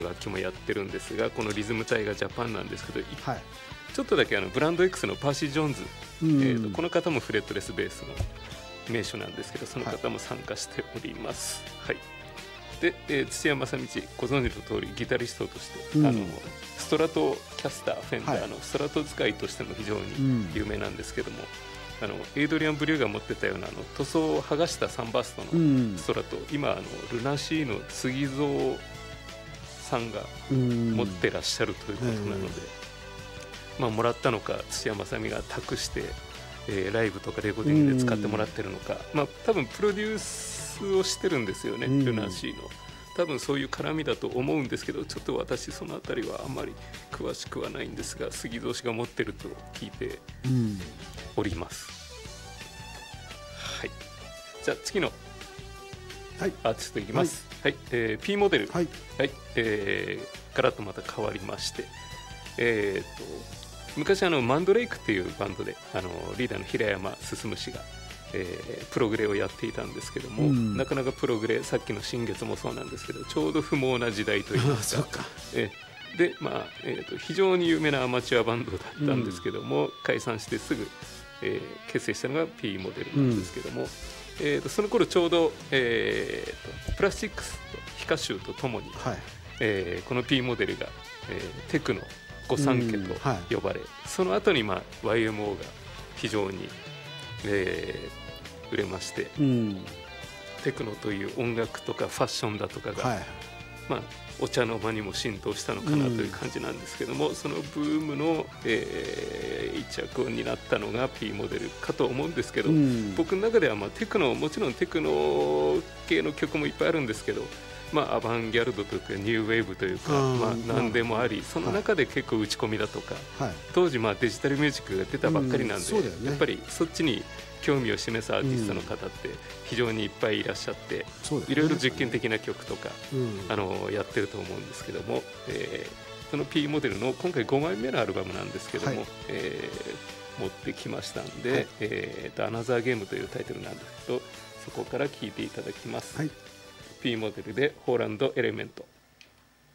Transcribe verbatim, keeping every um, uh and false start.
楽器もやってるんですが、このリズム隊がジャパンなんですけど、 はい、 ちょっとだけあのブランド X のパーシー・ジョーンズ、 うん、 えー、とこの方もフレットレスベースの名手なんですけど、その方も参加しております、はいはい、で、えー、土屋正道、ご存知の通りギタリストとして、うん、あのストラトキャスターフェンダーのストラト使いとしても非常に有名なんですけども、うん、あのエイドリアン・ブリューが持ってたようなあの塗装を剥がしたサンバーストのストラト、うん、今あのルナシーの杉蔵さんが持ってらっしゃるということなので、うん、まあ、もらったのか土屋正美が託して、えー、ライブとかレコーディングで使ってもらってるのか、まあ、多分プロデュースをしてるんですよね、うん、ルナシーの多分そういう絡みだと思うんですけど、ちょっと私そのあたりはあんまり詳しくはないんですが、杉蔵氏が持ってると聞いております、うん、はい、じゃあ次のアーティストいきます、はいはい、えー、P モデル、はいはい、えー、ガラッとまた変わりまして、えー、と昔あのマンドレイクっていうバンドであのリーダーの平山進氏が、えー、プログレをやっていたんですけども、うん、なかなかプログレ、さっきの新月もそうなんですけど、ちょうど不毛な時代といいますか、えー、で、まあえー、と非常に有名なアマチュアバンドだったんですけども、うん、解散してすぐ、えー、結成したのが P モデルなんですけども、うん、えー、とその頃ちょうど、えー、とプラスチックスと皮下臭とともに、はい、えー、この P モデルが、えー、テクノ御三家と呼ばれ、うん、はい、その後に、まあ、ワイエムオー が非常に、えー、売れまして、うん、テクノという音楽とかファッションだとかが、はい、まあ、お茶の間にも浸透したのかなという感じなんですけども、うん、そのブームの、えー、一着になったのが P モデルかと思うんですけど、うん、僕の中では、まあ、テクノ、もちろんテクノ系の曲もいっぱいあるんですけど、まあ、アバンギャルドというかニューウェーブというか、まあ、何でもあり、その中で結構打ち込みだとか、はい、当時まあデジタルミュージックが出たばっかりなんで、うん、ね、やっぱりそっちに興味を示すアーティストの方って非常にいっぱいいらっしゃって、いろいろ実験的な曲とか、うん、あのやってると思うんですけども、えー、その P モデルの今回ごまいめのアルバムなんですけども、はい、えー、持ってきましたんで、はい、えー、とアナザーゲームというタイトルなんですけど、そこから聴いていただきます、はい、P モデルでホーランドエレメント。